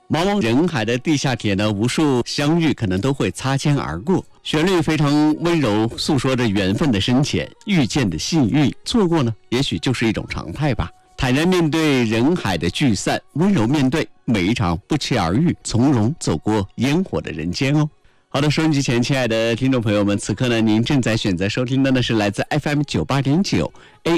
茫茫人海的地下铁呢，无数相遇可能都会擦肩而过。旋律非常温柔，诉说着缘分的深浅，遇见的幸运，错过呢，也许就是一种常态吧。坦然面对人海的聚散，温柔面对每一场不期而遇，从容走过烟火的人间哦。好的，收音机前亲爱的听众朋友们，此刻呢，您正在选择收听的呢是来自 FM 98.9